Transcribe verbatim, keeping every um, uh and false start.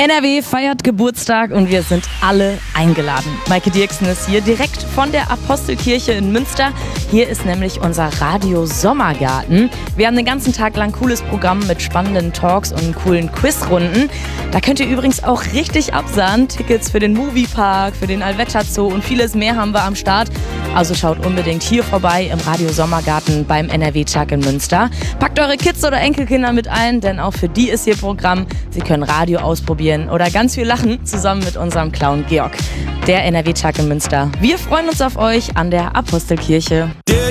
N R W feiert Geburtstag und wir sind alle eingeladen. Maike Dirksen ist hier direkt von der Apostelkirche in Münster. Hier ist nämlich unser Radio Sommergarten. Wir haben den ganzen Tag lang cooles Programm mit spannenden Talks und coolen Quizrunden. Da könnt ihr übrigens auch richtig absahen. Tickets für den Moviepark, für den Allwetter Zoo und vieles mehr haben wir am Start. Also schaut unbedingt hier vorbei im Radio Sommergarten beim N R W-Tag in Münster. Packt eure Kids oder Enkelkinder mit ein, denn auch für die ist hier Programm. Sie können Radio ausprobieren oder ganz viel lachen, zusammen mit unserem Clown Georg. Der N R W-Tag in Münster. Wir freuen uns auf euch an der Apostelkirche.